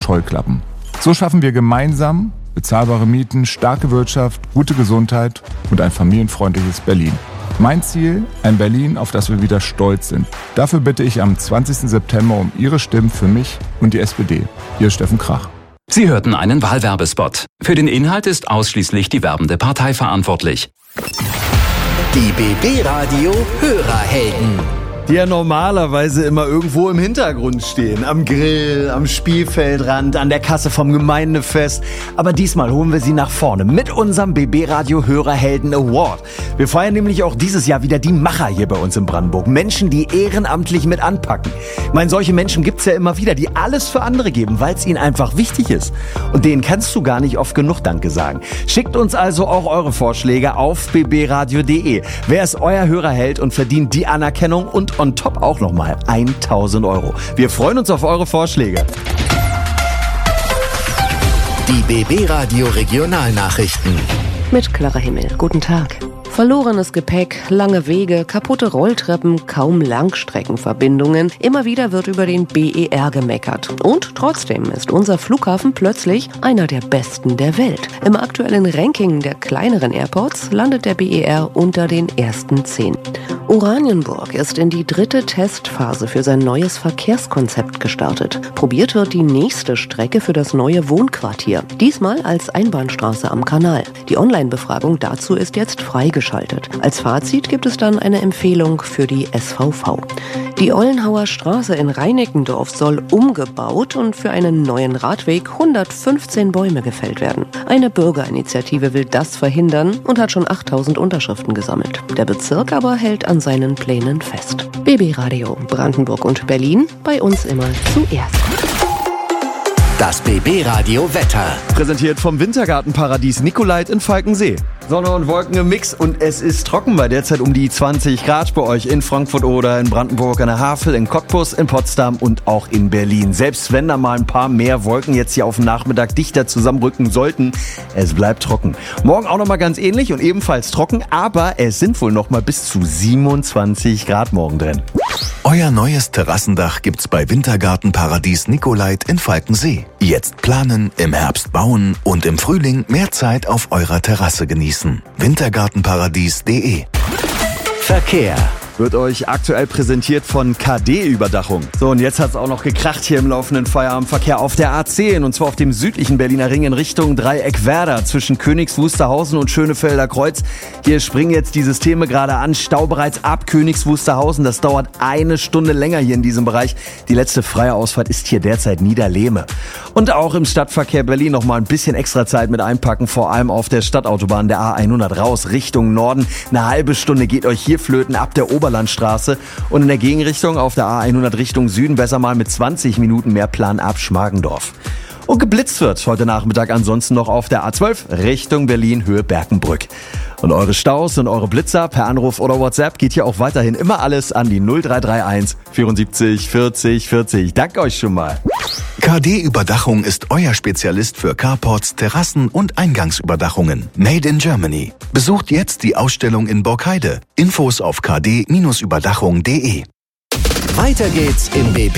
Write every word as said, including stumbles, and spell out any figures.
Scheuklappen. So schaffen wir gemeinsam bezahlbare Mieten, starke Wirtschaft, gute Gesundheit und ein familienfreundliches Berlin. Mein Ziel, ein Berlin, auf das wir wieder stolz sind. Dafür bitte ich am zwanzigsten September um Ihre Stimmen für mich und die S P D. Ihr Steffen Krach. Sie hörten einen Wahlwerbespot. Für den Inhalt ist ausschließlich die werbende Partei verantwortlich. Die B B-Radio Hörerhelden. Die ja normalerweise immer irgendwo im Hintergrund stehen. Am Grill, am Spielfeldrand, an der Kasse vom Gemeindefest. Aber diesmal holen wir sie nach vorne mit unserem B B-Radio Hörerhelden Award. Wir feiern nämlich auch dieses Jahr wieder die Macher hier bei uns in Brandenburg. Menschen, die ehrenamtlich mit anpacken. Ich meine, solche Menschen gibt's ja immer wieder, die alles für andere geben, weil es ihnen einfach wichtig ist. Und denen kannst du gar nicht oft genug Danke sagen. Schickt uns also auch eure Vorschläge auf b b radio punkt d e. Wer ist euer Hörerheld und verdient die Anerkennung und on top auch nochmal tausend Euro. Wir freuen uns auf eure Vorschläge. Die B B-Radio Regionalnachrichten. Mit Clara Himmel. Guten Tag. Verlorenes Gepäck, lange Wege, kaputte Rolltreppen, kaum Langstreckenverbindungen. Immer wieder wird über den B E R gemeckert. Und trotzdem ist unser Flughafen plötzlich einer der besten der Welt. Im aktuellen Ranking der kleineren Airports landet der B E R unter den ersten zehn. Oranienburg ist in die dritte Testphase für sein neues Verkehrskonzept gestartet. Probiert wird die nächste Strecke für das neue Wohnquartier. Diesmal als Einbahnstraße am Kanal. Die Online-Befragung dazu ist jetzt freigeschaltet. Als Fazit gibt es dann eine Empfehlung für die S V V. Die Ollenhauer Straße in Reinickendorf soll umgebaut und für einen neuen Radweg hundertfünfzehn Bäume gefällt werden. Eine Bürgerinitiative will das verhindern und hat schon achttausend Unterschriften gesammelt. Der Bezirk aber hält an seinen Plänen fest. B B-Radio Brandenburg und Berlin, bei uns immer zuerst. Das B B-Radio Wetter. Präsentiert vom Wintergartenparadies Nicolait in Falkensee. Sonne und Wolken im Mix und es ist trocken bei derzeit um die zwanzig Grad bei euch in Frankfurt oder in Brandenburg an der Havel, in Cottbus, in Potsdam und auch in Berlin. Selbst wenn da mal ein paar mehr Wolken jetzt hier auf dem Nachmittag dichter zusammenrücken sollten, es bleibt trocken. Morgen auch nochmal ganz ähnlich und ebenfalls trocken, aber es sind wohl nochmal bis zu siebenundzwanzig Grad morgen drin. Euer neues Terrassendach gibt's bei Wintergartenparadies Nicolait in Falkensee. Jetzt planen, im Herbst bauen und im Frühling mehr Zeit auf eurer Terrasse genießen. wintergartenparadies punkt d e. Verkehr. Wird euch aktuell präsentiert von K D-Überdachung. So, und jetzt hat's auch noch gekracht hier im laufenden Feierabendverkehr auf der A zehn. Und zwar auf dem südlichen Berliner Ring in Richtung Dreieck-Werder zwischen Königs Wusterhausen und Schönefelder Kreuz. Hier springen jetzt die Systeme gerade an. Stau bereits ab Königs Wusterhausen. Das dauert eine Stunde länger hier in diesem Bereich. Die letzte freie Ausfahrt ist hier derzeit Niederlehme. Und auch im Stadtverkehr Berlin noch mal ein bisschen extra Zeit mit einpacken. Vor allem auf der Stadtautobahn der A hundert raus Richtung Norden. Eine halbe Stunde geht euch hier flöten ab der Oberlandstraße. Und in der Gegenrichtung auf der A hundert Richtung Süden besser mal mit zwanzig Minuten mehr Plan ab Schmargendorf. Und geblitzt wird heute Nachmittag ansonsten noch auf der A zwölf Richtung Berlin Höhe Berkenbrück. Und eure Staus und eure Blitzer per Anruf oder WhatsApp geht hier auch weiterhin immer alles an die null drei drei eins vierundsiebzig vierzig vierzig. Danke euch schon mal. K D-Überdachung ist euer Spezialist für Carports, Terrassen und Eingangsüberdachungen. Made in Germany. Besucht jetzt die Ausstellung in Borkheide. Infos auf k d Bindestrich überdachung punkt d e. Weiter geht's im B B